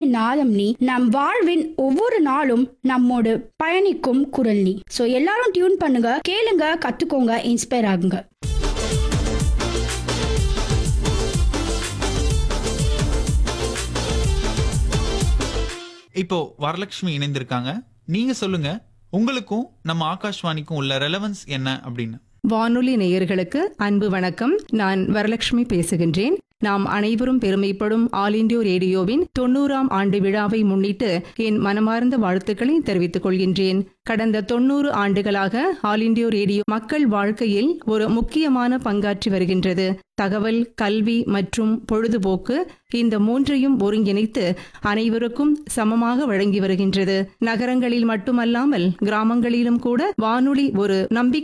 நாதம் நீ, நம் வாழ்வின் ஒவ்வொரு நாளும் நம்மோடு பயணிக்கும் குரல் நீ. சோ எல்லாரும் டியூன் பண்ணுங்க, கேளுங்க, கத்துக்கோங்க, இன்ஸ்பயர் ஆகுங்க. இப்போ வரலட்சுமி இணைந்திருக்காங்க. நீங்க சொல்லுங்க, உங்களுக்கும் நம்ம ஆகாஷ்வாணிக்கும் உள்ள ரெலவன்ஸ் என்ன அப்படின்னு. வானொலி நேயர்களுக்கு அன்பு வணக்கம். நான் வரலட்சுமி பேசுகின்றேன். நாம் அனைவரும் பெருமைப்படும் ஆல் இண்டியா ரேடியோவின் 90ஆம் ஆண்டு விழாவை முன்னிட்டு என் மனமார்ந்த வாழ்த்துக்களை தெரிவித்துக் கொள்கின்றேன். கடந்த 90 ஆண்டுகளாக ஆல் இண்டியா ரேடியோ மக்கள் வாழ்க்கையில் ஒரு முக்கியமான பங்காற்றி வருகின்றது. தகவல், கல்வி மற்றும் பொழுதுபோக்கு இந்த மூன்றையும் ஒருங்கிணைத்து அனைவருக்கும் சமமாக வழங்கி வருகின்றது. நகரங்களில் மட்டுமல்லாமல் கிராமங்களிலும் கூட வானொலி ஒரு நம்பிக்கை